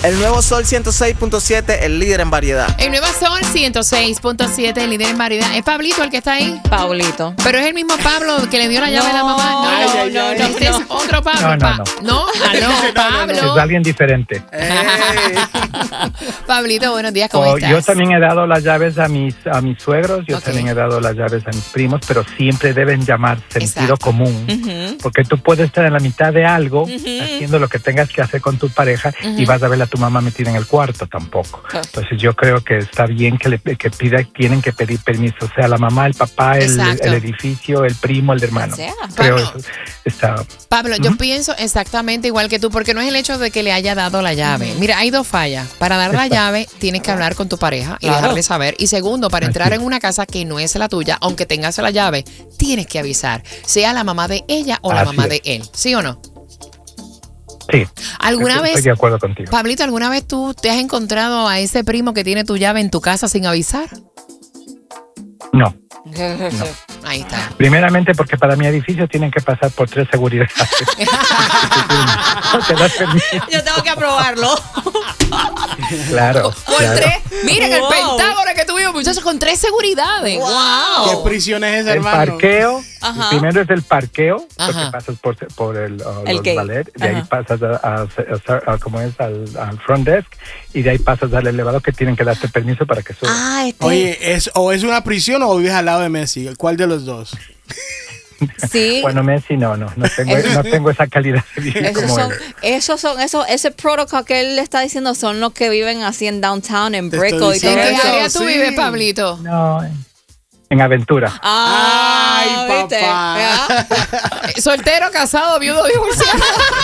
El nuevo Sol 106.7, el líder en variedad. El nuevo Sol 106.7, el líder en variedad. ¿Es Pablito el que está ahí? Pablito. Pero es el mismo Pablo que le dio la llave a la mamá. No, este es otro Pablo. No, Pablo. Es alguien diferente. Pablito, buenos días, ¿cómo estás? Yo también he dado las llaves a mis suegros, yo también he dado las llaves a mis primos, pero siempre deben llamar sentido común, porque tú puedes estar en la mitad de algo, haciendo lo que tengas que hacer con tu pareja, y vas a ver a tu mamá metida en el cuarto tampoco. Entonces yo creo que está bien que tienen que pedir permiso, o sea, la mamá, el papá, el edificio, el primo, el hermano. Creo eso está... Pablo, yo pienso exactamente igual que tú, porque no es el hecho de que le haya dado la llave. Mira, hay dos fallas. Para dar la llave tienes que hablar con tu pareja y dejarle saber. Y segundo, para entrar en una casa que no es la tuya, aunque tengas la llave, tienes que avisar, sea la mamá de ella o la mamá de él. ¿Sí o no? Sí. Estoy de acuerdo contigo. Pablito, ¿alguna vez tú te has encontrado a ese primo que tiene tu llave en tu casa sin avisar? No. Ahí está. Primeramente porque para mi edificio tienen que pasar por 3 seguridades. Yo tengo que aprobarlo. Claro. Por 3. Miren el Pentágono que tuvimos, muchachos, con 3 seguridades. Wow. ¿Qué prisión es esa, hermano? El parqueo. Primero es el parqueo, porque pasas por el ballet, de ahí pasas al front desk, y de ahí pasas al elevador, que tienen que darte permiso para que subas. Oye, ¿es una prisión o vives al lado de Messi? ¿Cuál de los dos? Sí. Bueno, Messi no tengo esa calidad de vida como él. Ese protocolo que él le está diciendo son los que viven así en downtown, en Brickell y todo ¿En qué eso. área tú vives, Pablito? No, en Aventura. Ay, ¿viste? papá. Soltero, casado, viudo, divorciado.